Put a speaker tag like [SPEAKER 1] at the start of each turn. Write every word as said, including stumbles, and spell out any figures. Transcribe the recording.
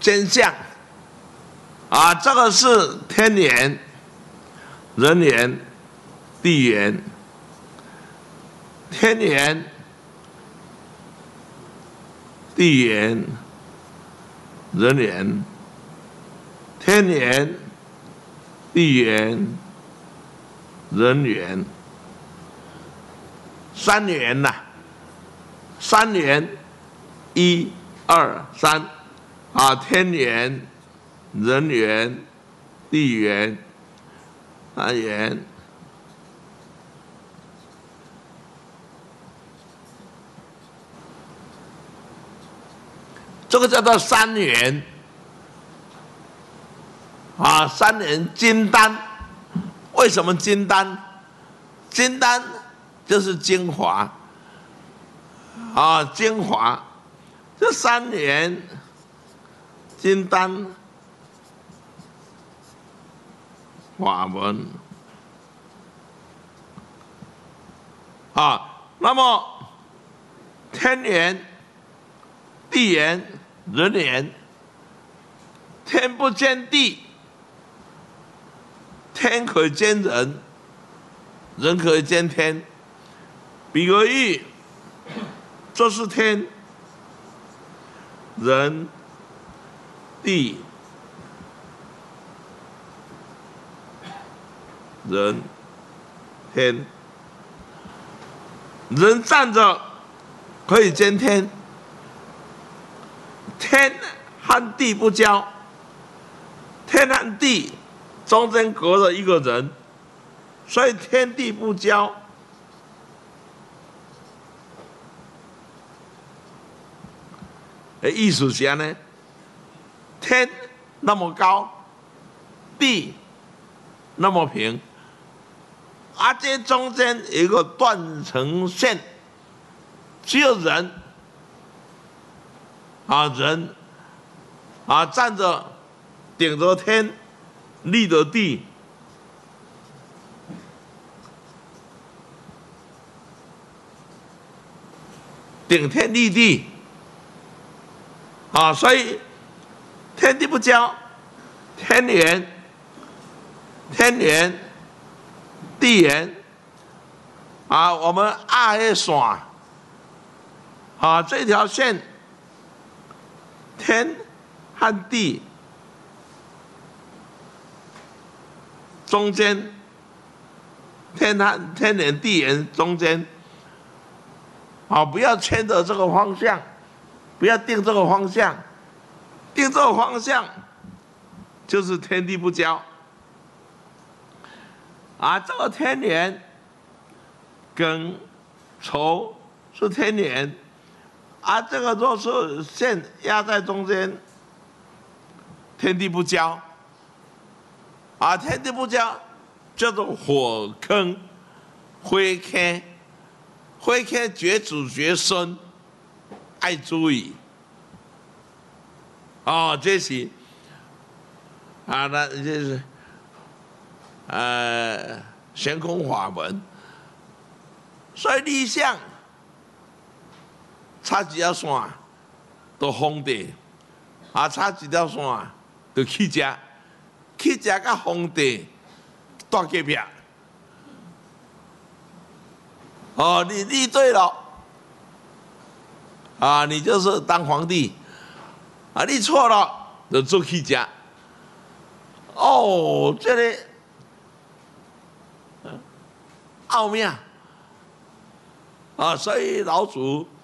[SPEAKER 1] 真相啊，这个是天言、人言、地言。天言、地言、人言。天言、地言、人言。三言呐、啊，三言，一、二、三，啊，天言、人言、地言、三言。这个叫做三元啊，三元金丹。为什么金丹？金丹就是精华啊，精华。这三元金丹法门啊，那么天言、地言、人言。天不兼地，天可以兼人，人可以兼天。比个喻，这是天，人、地、人、天。人站着可以兼天，天和地不交，天和地中间隔着一个人，所以天地不交。意思是呢，天那么高，地那么平，啊，这中间有一个断层线，只有人啊，人啊站着顶着天，立着地，顶天立地啊，所以天地不交，天言、天言、地言啊，我们二个线啊，这条线天和地中间，天和天言地言中间啊，不要牵着这个方向，不要定这个方向，定这个方向就是天地不交啊。这个天言跟仇是天言啊，这个若是线压在中间，天地不交啊，天地不交叫做火坑、火坑、火坑绝子绝孙，爱注意哦，这是啊，那这是呃玄空法门。所以理想差几条线都皇帝，啊，差几条线就去食，去食甲皇帝大隔壁。哦，你立对了，啊，你就是当皇帝，啊，立错了就做去食。哦，这个奥妙啊，所以老祖